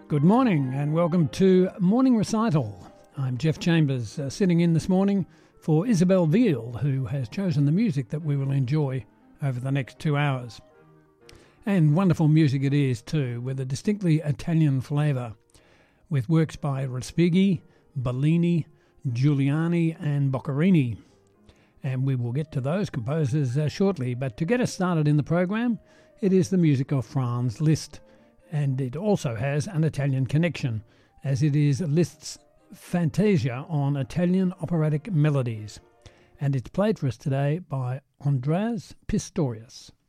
Good morning and welcome to Morning Recital. I'm Jeff Chambers, sitting in this morning for Isabel Veal, who has chosen the music that we will enjoy over the next 2 hours. And wonderful music it is too, with a distinctly Italian flavour, with works by Respighi, Bellini, Giuliani and Boccherini. And we will get to those composers shortly, but to get us started in the program, it is the music of Franz Liszt. And it also has an Italian connection, as it is Liszt's Fantasia on Italian operatic melodies. And it's played for us today by Andras Pistorius.